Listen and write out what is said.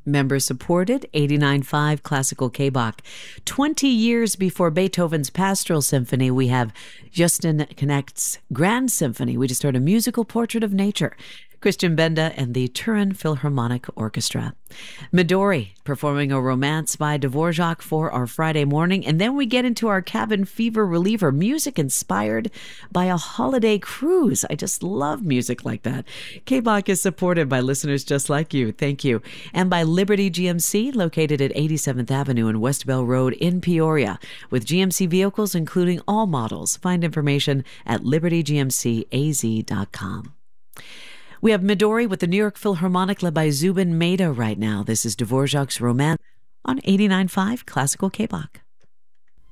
Member-supported 89.5 Classical K-Bach. 20 years before Beethoven's Pastoral Symphony, we have Justin Knecht's Grand Symphony. We just heard a musical portrait of nature. Christian Benda and the Turin Philharmonic Orchestra. Midori performing a romance by Dvorak for our Friday morning. And then we get into our cabin fever reliever, music inspired by a holiday cruise. I just love music like that. K-Bach is supported by listeners just like you. Thank you. And by Liberty GMC, located at 87th Avenue and West Bell Road in Peoria, with GMC vehicles including all models. Find information at libertygmcaz.com. We have Midori with the New York Philharmonic led by Zubin Mehta right now. This is Dvorak's Romance on 89.5 Classical K-Bach.